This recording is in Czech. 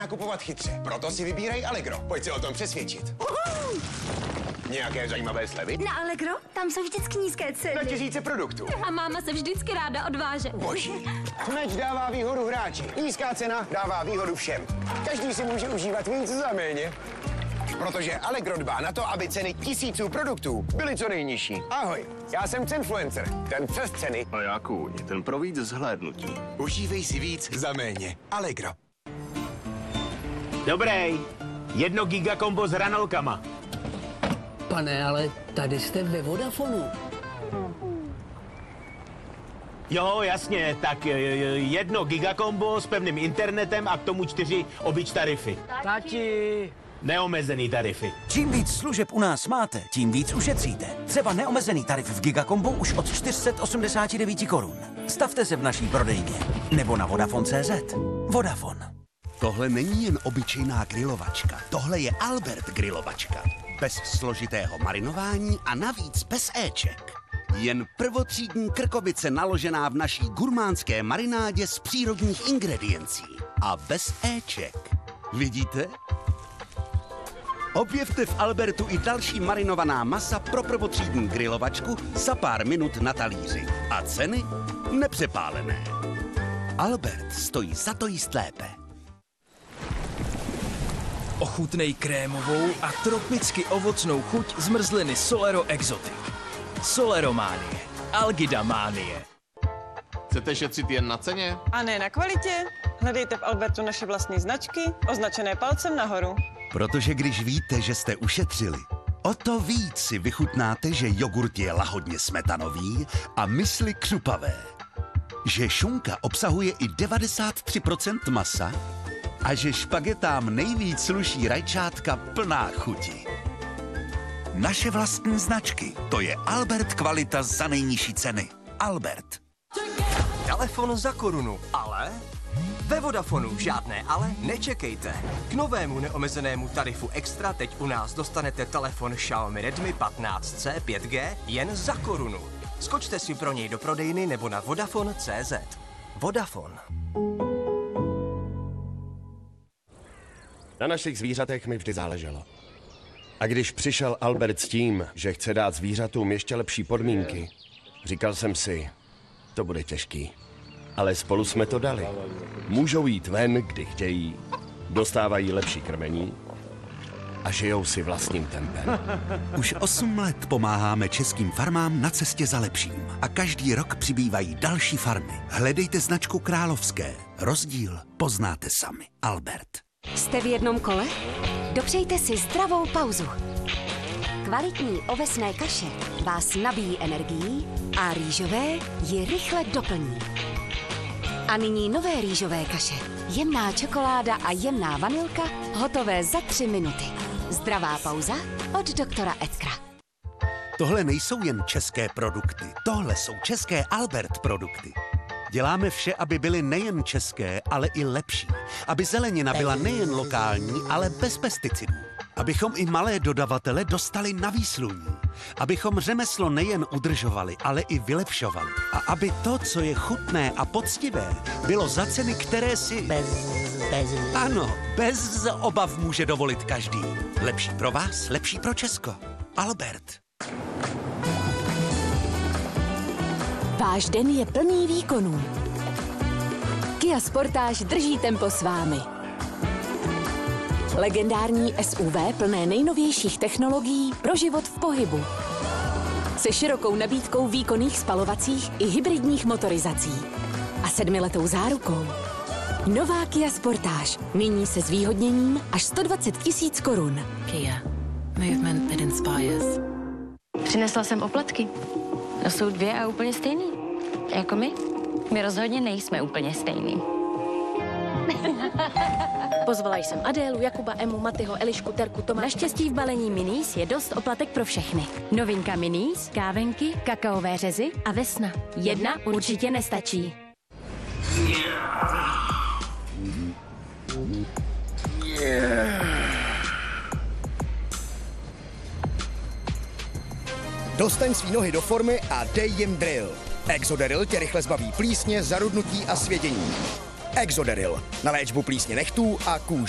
nakupovat chytře. Proto si vybírej Allegro. Pojď se o tom přesvědčit. Nějaké zajímavé slevy? Na Allegro? Tam jsou vždycky nízké ceny. Na tisíce produktů. A máma se vždycky ráda odváže. Boží. Meč dává výhodu hráči. Nízká cena dává výhodu všem. Každý si může užívat víc za méně. Protože Allegro dbá na to, aby ceny tisíců produktů byly co nejnižší. Ahoj, já jsem Cenfluencer, ten přes ceny. A já kůň, ten pro víc zhlédnutí. Užívej si víc za méně. Allegro. Dobrý. 1 gigakombo s hranolkama. Pane, ale tady jste ve Vodafonu. Jo, jasně, tak 1 gigakombo s pevným internetem a k tomu 4 obyč tarify. Tati! Neomezený tarify. Čím víc služeb u nás máte, tím víc ušetříte. Třeba neomezený tarif v Gigakombu už od 489 korun. Stavte se v naší prodejně nebo na Vodafone.cz. Vodafone. Tohle není jen obyčejná grilovačka. Tohle je Albert grilovačka. Bez složitého marinování a navíc bez éček. Jen prvotřídní krkovice naložená v naší gurmánské marinádě z přírodních ingrediencí. A bez éček. Vidíte? Objevte v Albertu i další marinovaná masa pro prvotřídní grilovačku za pár minut na talíři. A ceny nepřepálené. Albert stojí za to jíst lépe. Ochutnej krémovou a tropicky ovocnou chuť zmrzliny Solero Exotic. Solerománie. Algidamánie. Chcete šetřit jen na ceně? A ne na kvalitě? Hledejte v Albertu naše vlastní značky, označené palcem nahoru. Protože když víte, že jste ušetřili, o to víc si vychutnáte, že jogurt je lahodně smetanový a mysli křupavé. Že šunka obsahuje i 93% masa a že špagetám nejvíc sluší rajčátka plná chuti. Naše vlastní značky, to je Albert kvalita za nejnižší ceny. Albert. Telefon za korunu, ale? Ve Vodafonu žádné ale nečekejte. K novému neomezenému tarifu Extra teď u nás dostanete telefon Xiaomi Redmi 15C 5G jen za korunu. Skočte si pro něj do prodejny nebo na Vodafone.cz. Vodafone. Na našich zvířatech mi vždy záleželo. A když přišel Albert s tím, že chce dát zvířatům ještě lepší podmínky, říkal jsem si, to bude těžký. Ale spolu jsme to dali. Můžou jít ven, kdy chtějí, dostávají lepší krmení a žijou si vlastním tempem. Už 8 let pomáháme českým farmám na cestě za lepším. A každý rok přibývají další farmy. Hledejte značku Královské. Rozdíl poznáte sami. Albert. Jste v jednom kole? Dopřejte si zdravou pauzu. Kvalitní ovesné kaše vás nabíjí energií a rýžové ji rychle doplní. A nyní nové rýžové kaše. Jemná čokoláda a jemná vanilka, hotové za 3 minuty. Zdravá pauza od doktora Edkra. Tohle nejsou jen české produkty. Tohle jsou české Albert produkty. Děláme vše, aby byly nejen české, ale i lepší. Aby zelenina byla nejen lokální, ale bez pesticidů. Abychom i malé dodavatele dostali na výsluní. Abychom řemeslo nejen udržovali, ale i vylepšovali. A aby to, co je chutné a poctivé, bylo za ceny, které si... Ano, bez obav může dovolit každý. Lepší pro vás, lepší pro Česko. Albert. Váš den je plný výkonů. Kia Sportage drží tempo s vámi. Legendární SUV plné nejnovějších technologií pro život v pohybu. Se širokou nabídkou výkonných spalovacích i hybridních motorizací. A 7letou zárukou. Nová Kia Sportage. Nyní se zvýhodněním až 120 000 korun. Kia. Movement that inspires. Přinesla jsem oplatky. No jsou 2 a úplně stejný. Jako my. My rozhodně nejsme úplně stejný. Pozvala jsem Adélu, Jakuba, Emu, Matyho, Elišku, Terku, Toma. Naštěstí v balení Minis je dost oplatek pro všechny. Novinka Minis, kávenky, kakaové řezy a vesna. Jedna určitě nestačí. Dostaň svý nohy do formy a dej jim drill. Exoderil tě rychle zbaví plísně, zarudnutí a svědění. Exoderil na léčbu plísně nechtů a kůže.